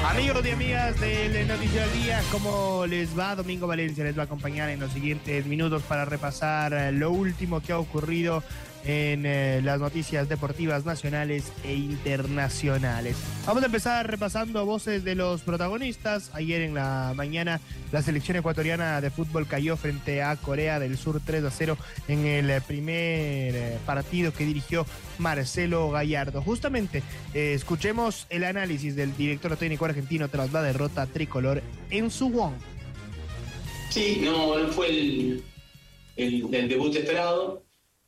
Amigos y amigas del Noticiero del Día, ¿cómo les va? Domingo Valencia les va a acompañar en los siguientes minutos para repasar lo último que ha ocurrido en las noticias deportivas nacionales e internacionales. Vamos a empezar repasando voces de los protagonistas. Ayer en la mañana la selección ecuatoriana de fútbol cayó frente a Corea del Sur 3-0 en el primer partido que dirigió Marcelo Gallardo. Justamente escuchemos el análisis del director técnico argentino tras la derrota tricolor en Suwon. Sí, no fue el debut esperado.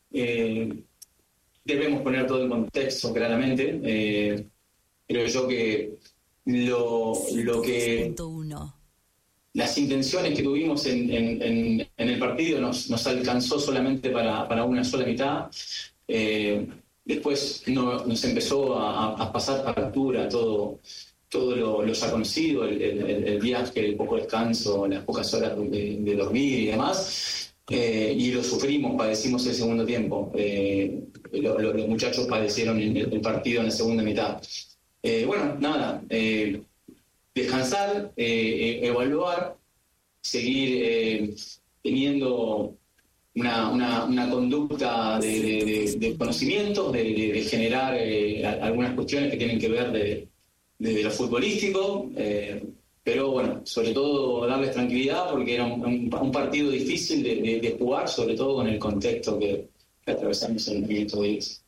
Debemos poner todo en contexto claramente. Creo yo que lo que las intenciones que tuvimos en el partido nos alcanzó solamente para una sola mitad. Después nos empezó a pasar factura todo lo ya conocido, el viaje, el poco descanso, las pocas horas de dormir y demás. Y lo sufrimos, padecimos el segundo tiempo. Los muchachos padecieron el partido en la segunda mitad. Bueno, nada, descansar, evaluar, seguir teniendo una conducta de conocimiento, de generar algunas cuestiones que tienen que ver de lo futbolístico. Pero bueno, sobre todo darles tranquilidad porque era un partido difícil de jugar, sobre todo con el contexto que atravesamos en estos días.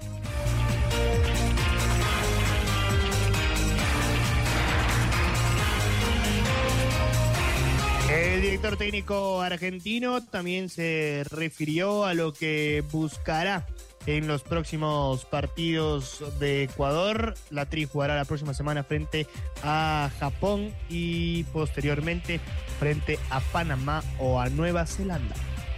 El director técnico argentino también se refirió a lo que buscará en los próximos partidos de Ecuador. La Tri jugará la próxima semana frente a Japón y posteriormente frente a Panamá o a Nueva Zelanda.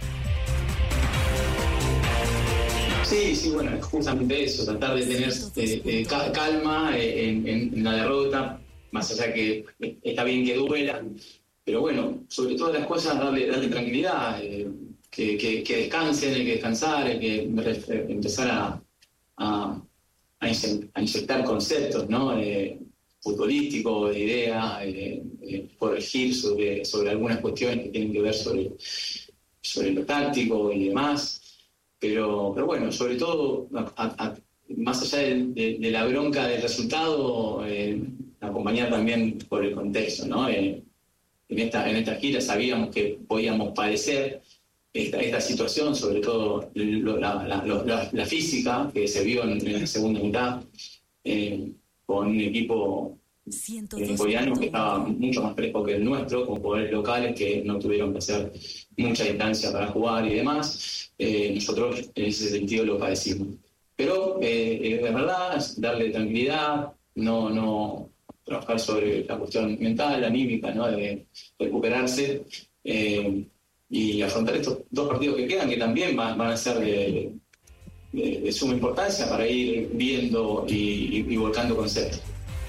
Sí, bueno, es justamente eso, tratar de tener calma en la derrota, más allá que está bien que duela, pero bueno, sobre todas las cosas darle tranquilidad. Que descansen, hay que descansar, hay que empezar a inyectar conceptos, ¿no? Futbolísticos, de ideas, corregir sobre algunas cuestiones que tienen que ver sobre lo táctico y demás. Pero bueno, sobre todo, más allá de la bronca del resultado, acompañar también por el contexto, ¿no? En esta gira sabíamos que podíamos padecer esta situación, sobre todo la física que se vio en la segunda mitad, con un equipo coreano que estaba mucho más fresco que el nuestro, con jugadores locales que no tuvieron que hacer mucha distancia para jugar y demás. Nosotros en ese sentido lo padecimos. Pero de verdad, darle tranquilidad, no trabajar sobre la cuestión mental, anímica, ¿no? De recuperarse. Y afrontar estos dos partidos que quedan, que también van a ser de suma importancia para ir viendo y volcando conceptos.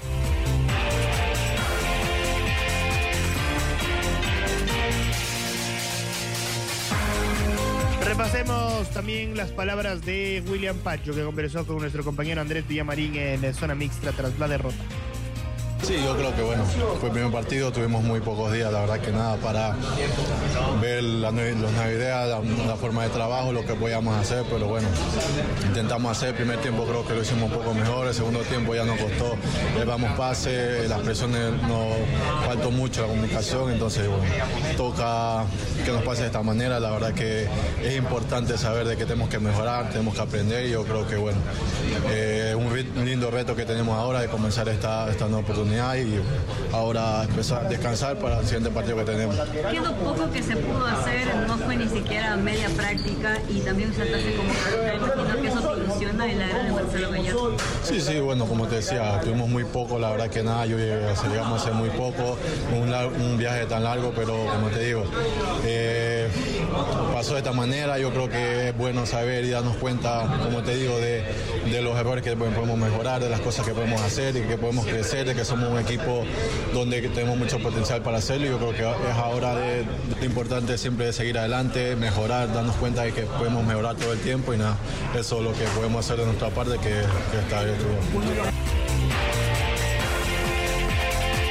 Repasemos también las palabras de William Pacho, que conversó con nuestro compañero Andrés Villamarín en zona mixta tras la derrota. Sí, yo creo que bueno, fue el primer partido, tuvimos muy pocos días, la verdad que nada para ver los nuevas ideas, la forma de trabajo, lo que podíamos hacer, pero bueno, intentamos hacer el primer tiempo, creo que lo hicimos un poco mejor, el segundo tiempo ya nos costó, llevamos pase, las presiones nos faltó mucho la comunicación, entonces bueno, toca que nos pase de esta manera, la verdad que es importante saber de que tenemos que mejorar, tenemos que aprender y yo creo que bueno, un lindo reto que tenemos ahora de comenzar esta nueva oportunidad y ahora empezar a descansar para el siguiente partido que tenemos. Que lo poco que se pudo hacer no fue ni siquiera media práctica y también saltarse como carrera, imagino que eso te ilusiona en la era de Marcelo Gallardo. Sí, bueno, como te decía, tuvimos muy poco, la verdad que nada, llegamos a hacer muy poco, un viaje tan largo, pero como te digo, pasó de esta manera, yo creo que es bueno saber y darnos cuenta, como te digo, de los errores que podemos mejorar, de las cosas que podemos hacer y que podemos crecer, de que somos un equipo donde tenemos mucho potencial para hacerlo y yo creo que es ahora de importante siempre seguir adelante, mejorar, darnos cuenta de que podemos mejorar todo el tiempo y nada, eso es lo que podemos hacer de nuestra parte que está bien.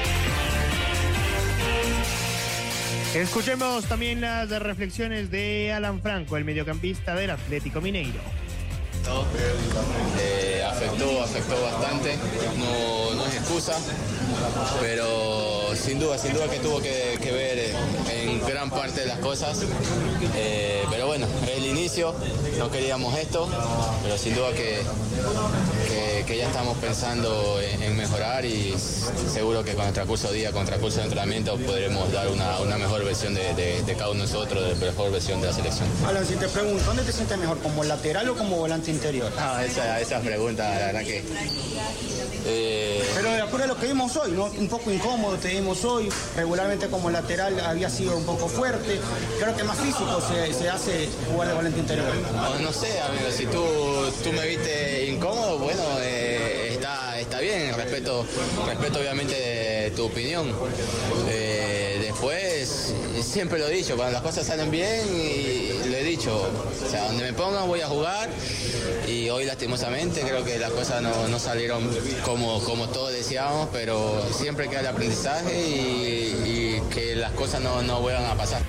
Escuchemos también las reflexiones de Alan Franco, el mediocampista del Atlético Mineiro. Afectó bastante, no es excusa, pero sin duda que tuvo que ver en gran parte de las cosas, pero bueno, es el inicio, no queríamos esto, pero sin duda que ya estamos pensando en mejorar y seguro que con el transcurso de día, con el transcurso de entrenamiento podremos dar una mejor versión de cada uno de nosotros, de mejor versión de la selección. Alan, si te pregunto, ¿dónde te sientes mejor, como lateral o como volante interior? Esa pregunta, la verdad que... Pero de acuerdo a lo que vimos hoy, ¿no? Un poco incómodo te vimos hoy, regularmente como lateral había sido un poco fuerte, creo que más físico se hace jugar de volante interior. No sé, amigo, si tú me viste incómodo, bueno, está bien, respeto obviamente tu opinión. Después, siempre lo he dicho, cuando las cosas salen bien, y lo he dicho, o sea, donde me pongan voy a jugar, y hoy lastimosamente creo que las cosas no salieron como todos deseábamos, pero siempre queda el aprendizaje y que las cosas no vuelvan a pasar.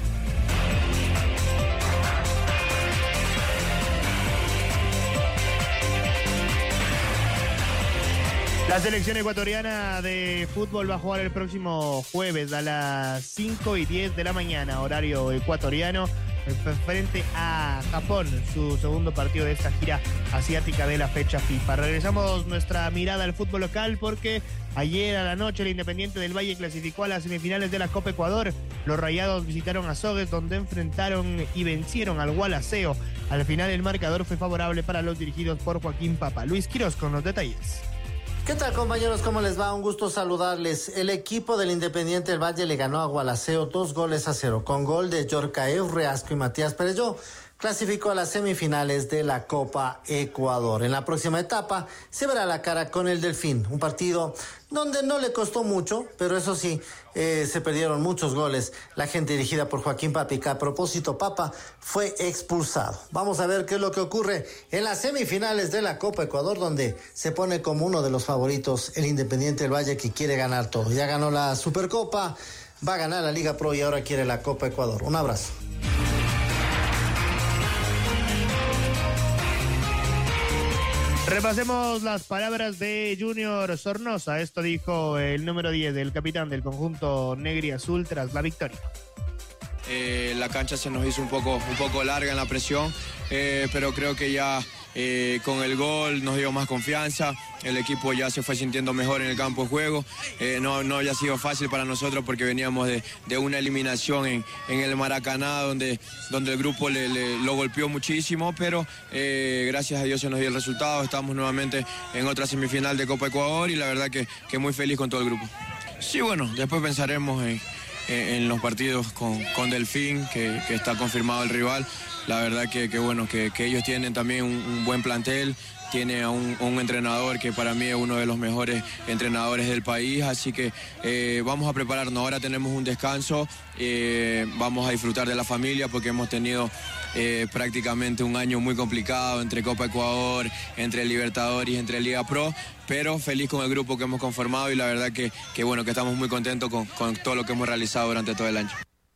La selección ecuatoriana de fútbol va a jugar el próximo jueves a las 5:10 de la mañana, horario ecuatoriano, frente a Japón, su segundo partido de esta gira asiática de la fecha FIFA. Regresamos nuestra mirada al fútbol local porque ayer a la noche el Independiente del Valle clasificó a las semifinales de la Copa Ecuador. Los Rayados visitaron a Sogues, donde enfrentaron y vencieron al Gualaceo. Al final el marcador fue favorable para los dirigidos por Joaquín Papa. Luis Quiroz con los detalles. ¿Qué tal, compañeros? ¿Cómo les va? Un gusto saludarles. El equipo del Independiente del Valle le ganó a Gualaceo 2-0 con gol de Yorcaev Reasco y Matías Perelló. Clasificó a las semifinales de la Copa Ecuador. En la próxima etapa se verá la cara con el Delfín, un partido donde no le costó mucho, pero eso sí, se perdieron muchos goles. La gente dirigida por Joaquín Papa, que a propósito Papa fue expulsado. Vamos a ver qué es lo que ocurre en las semifinales de la Copa Ecuador, donde se pone como uno de los favoritos el Independiente del Valle, que quiere ganar todo. Ya ganó la Supercopa, va a ganar la Liga Pro y ahora quiere la Copa Ecuador. Un abrazo. Repasemos las palabras de Junior Sornosa. Esto dijo el número 10 del capitán del conjunto negro y azul tras la victoria. La cancha se nos hizo un poco larga en la presión, pero creo que ya con el gol nos dio más confianza. El equipo ya se fue sintiendo mejor en el campo de juego. No había sido fácil para nosotros porque veníamos de una eliminación en el Maracaná donde el grupo lo golpeó muchísimo, pero gracias a Dios se nos dio el resultado. Estamos nuevamente en otra semifinal de Copa Ecuador y la verdad que muy feliz con todo el grupo. Sí, bueno, después pensaremos en los partidos con Delfín, que está confirmado el rival. La verdad que bueno, que ellos tienen también un buen plantel, tiene a un entrenador que para mí es uno de los mejores entrenadores del país, así que vamos a prepararnos. Ahora tenemos un descanso, vamos a disfrutar de la familia porque hemos tenido prácticamente un año muy complicado entre Copa Ecuador, entre Libertadores y entre Liga Pro, pero feliz con el grupo que hemos conformado y la verdad que bueno, que estamos muy contentos con todo lo que hemos realizado durante todo el año.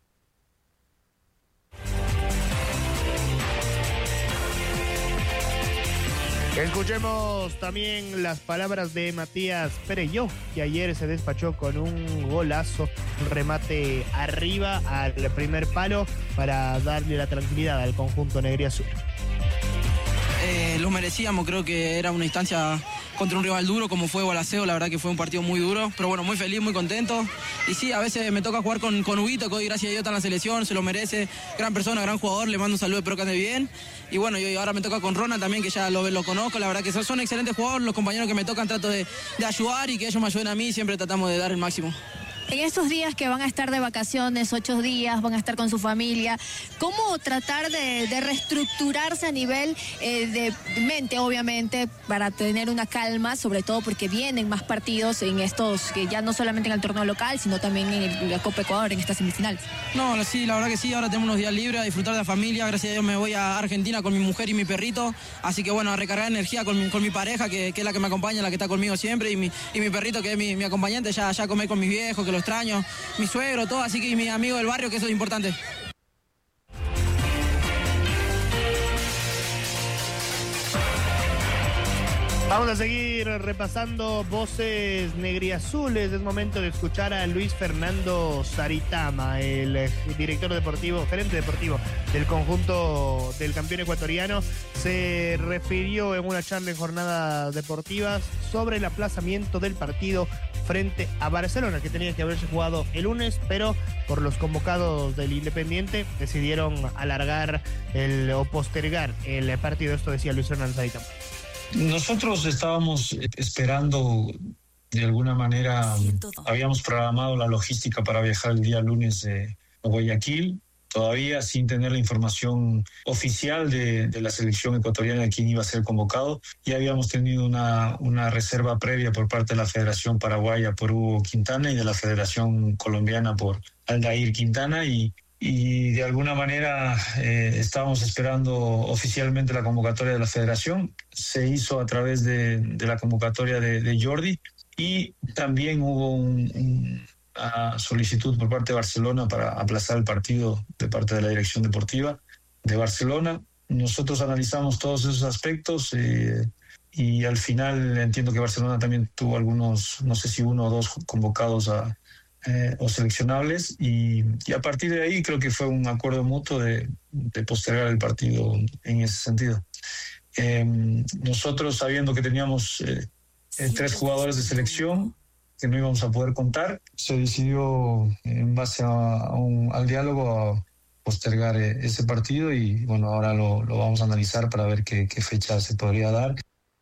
Escuchemos también las palabras de Matías Perelló, que ayer se despachó con un golazo, un remate arriba al primer palo para darle la tranquilidad al conjunto negro y azul. Lo merecíamos, creo que era una instancia contra un rival duro como fue Gualaceo, la verdad que fue un partido muy duro, pero bueno, muy feliz, muy contento. Y sí, a veces me toca jugar con Huguito, que hoy gracias a Dios está en la selección, se lo merece, gran persona, gran jugador, le mando un saludo, espero que ande bien. Y bueno, yo ahora me toca con Ronald también, que ya lo conozco, la verdad que son excelentes jugadores, los compañeros que me tocan trato de ayudar y que ellos me ayuden a mí, siempre tratamos de dar el máximo. En estos días que van a estar de vacaciones, 8 días, van a estar con su familia, ¿cómo tratar de reestructurarse a nivel de mente, obviamente, para tener una calma, sobre todo porque vienen más partidos en estos, que ya no solamente en el torneo local, sino también en la Copa Ecuador, en estas semifinales? No, sí, la verdad que sí, ahora tenemos unos días libres, a disfrutar de la familia, gracias a Dios me voy a Argentina con mi mujer y mi perrito, así que bueno, a recargar energía con mi pareja, que es la que me acompaña, la que está conmigo siempre, y mi perrito, que es mi acompañante, ya a comer con mis viejos, que lo extraño, mi suegro, todo, así que mi amigo del barrio, que eso es importante. Vamos a seguir repasando voces negriazules. Es momento de escuchar a Luis Fernando Saritama, el gerente deportivo del conjunto del campeón ecuatoriano. Se refirió en una charla en Jornadas Deportivas sobre el aplazamiento del partido frente a Barcelona, que tenía que haberse jugado el lunes, pero por los convocados del Independiente decidieron alargar o postergar el partido. Esto decía Luis Fernando Saritama. Nosotros estábamos esperando, de alguna manera, habíamos programado la logística para viajar el día lunes a Guayaquil, todavía sin tener la información oficial de la selección ecuatoriana de quién iba a ser convocado. Ya habíamos tenido una reserva previa por parte de la Federación Paraguaya por Hugo Quintana y de la Federación Colombiana por Aldair Quintana, y de alguna manera estábamos esperando oficialmente la convocatoria de la federación. Se hizo a través de la convocatoria de Jordi, y también hubo una solicitud por parte de Barcelona para aplazar el partido de parte de la dirección deportiva de Barcelona. Nosotros analizamos todos esos aspectos y al final entiendo que Barcelona también tuvo algunos, no sé si 1 o 2 convocados o seleccionables, y a partir de ahí creo que fue un acuerdo mutuo de postergar el partido en ese sentido. Nosotros, sabiendo que teníamos 3 jugadores de selección que no íbamos a poder contar, se decidió en base al diálogo a postergar ese partido, y bueno, ahora lo vamos a analizar para ver qué fecha se podría dar.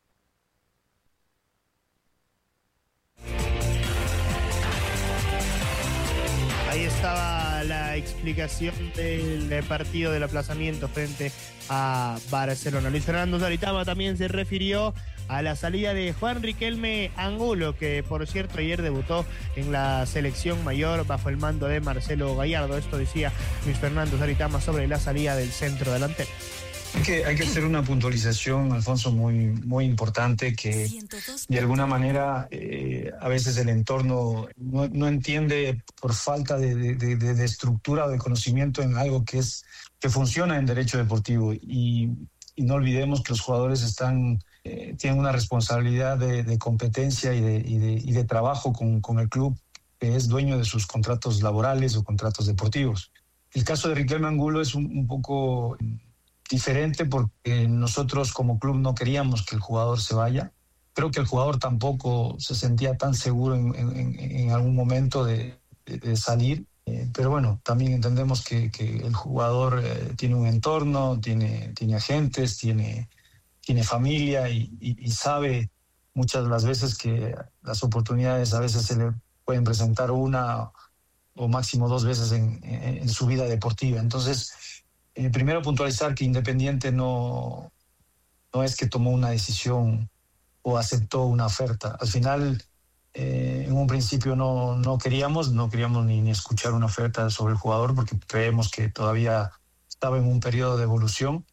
Ahí estaba la explicación del partido del aplazamiento frente a Barcelona. Luis Fernando Saritama también se refirió a la salida de Juan Riquelme Angulo, que por cierto ayer debutó en la selección mayor bajo el mando de Marcelo Gallardo. Esto decía Luis Fernando Saritama sobre la salida del centro delantero. Hay que hacer una puntualización, Alfonso, muy importante, que de alguna manera a veces el entorno no entiende por falta de estructura o de conocimiento en algo que funciona en derecho deportivo. Y no olvidemos que los jugadores tienen una responsabilidad de competencia y de trabajo con el club, que es dueño de sus contratos laborales o contratos deportivos. El caso de Riquelme Angulo es un poco diferente, porque nosotros como club no queríamos que el jugador se vaya. Creo que el jugador tampoco se sentía tan seguro en algún momento de salir, pero bueno, también entendemos que el jugador tiene un entorno, tiene agentes, tiene familia, y sabe muchas de las veces que las oportunidades a veces se le pueden presentar 1 o máximo 2 veces en su vida deportiva. Entonces, primero puntualizar que Independiente no es que tomó una decisión o aceptó una oferta. Al final, en un principio no queríamos ni escuchar una oferta sobre el jugador, porque creemos que todavía estaba en un periodo de evolución.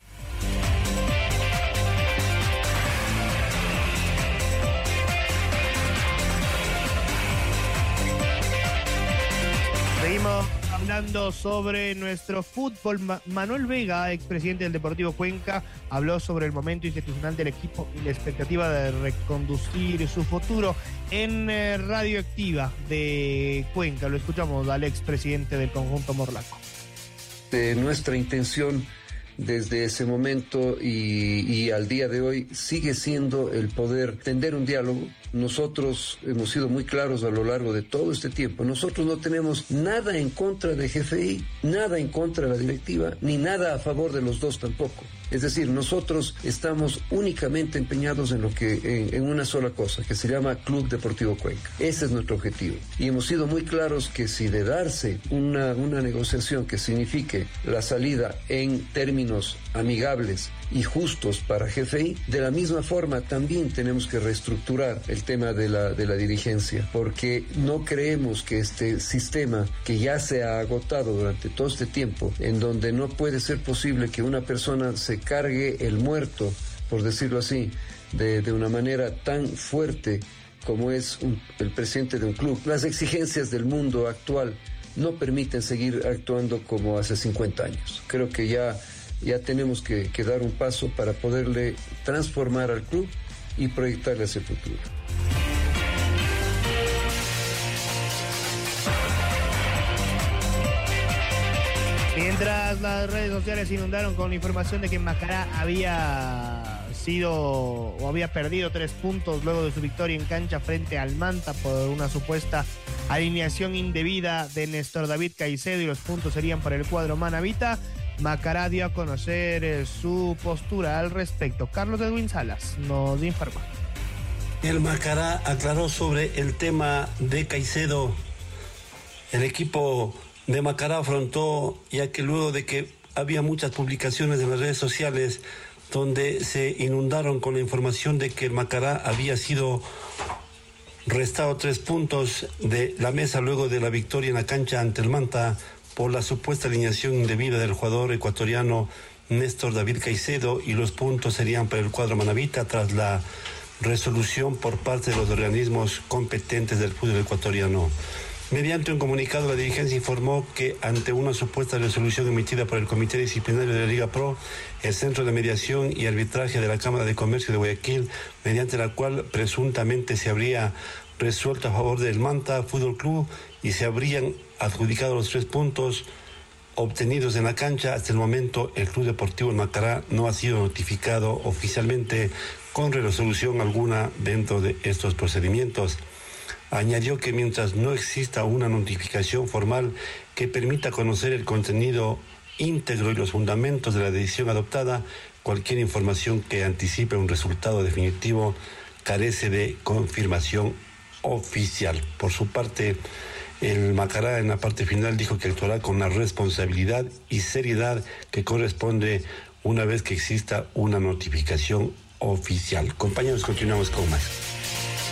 Seguimos hablando sobre nuestro fútbol. Manuel Vega, expresidente del Deportivo Cuenca, habló sobre el momento institucional del equipo y la expectativa de reconducir su futuro en Radioactiva de Cuenca. Lo escuchamos al expresidente del conjunto morlaco. Nuestra intención desde ese momento y al día de hoy sigue siendo el poder tender un diálogo. Nosotros hemos sido muy claros a lo largo de todo este tiempo. Nosotros no tenemos nada en contra de GFI, nada en contra de la directiva, ni nada a favor de los dos tampoco. Es decir, nosotros estamos únicamente empeñados en una sola cosa, que se llama Club Deportivo Cuenca. Ese es nuestro objetivo. Y hemos sido muy claros que si de darse una negociación que signifique la salida en términos amigables y justos para GFI, de la misma forma también tenemos que reestructurar el tema de la dirigencia, porque no creemos que este sistema que ya se ha agotado durante todo este tiempo, en donde no puede ser posible que una persona se cargue el muerto, por decirlo así, de una manera tan fuerte como es el presidente de un club. Las exigencias del mundo actual no permiten seguir actuando como hace 50 años. Creo que ya tenemos que dar un paso para poderle transformar al club y proyectarle hacia el futuro. Mientras las redes sociales se inundaron con la información de que Macará había perdido 3 puntos luego de su victoria en cancha frente al Manta por una supuesta alineación indebida de Néstor David Caicedo y los puntos serían por el cuadro manabita, Macará dio a conocer su postura al respecto. Carlos Edwin Salas nos informa. El Macará aclaró sobre el tema de Caicedo. El equipo de Macará afrontó, ya que luego de que había muchas publicaciones en las redes sociales donde se inundaron con la información de que el Macará había sido restado 3 puntos de la mesa luego de la victoria en la cancha ante el Manta por la supuesta alineación indebida del jugador ecuatoriano Néstor David Caicedo, y los puntos serían para el cuadro manabita tras la resolución por parte de los organismos competentes del fútbol ecuatoriano. Mediante un comunicado, la dirigencia informó que ante una supuesta resolución emitida por el Comité Disciplinario de la Liga Pro, el Centro de Mediación y Arbitraje de la Cámara de Comercio de Guayaquil, mediante la cual presuntamente se habría resuelto a favor del Manta Fútbol Club y se habrían adjudicado los 3 puntos obtenidos en la cancha, hasta el momento el Club Deportivo Macará no ha sido notificado oficialmente con resolución alguna dentro de estos procedimientos. Añadió que mientras no exista una notificación formal que permita conocer el contenido íntegro y los fundamentos de la decisión adoptada, cualquier información que anticipe un resultado definitivo carece de confirmación oficial. Por su parte, el Macará en la parte final dijo que actuará con la responsabilidad y seriedad que corresponde una vez que exista una notificación oficial. Compañeros, continuamos con más.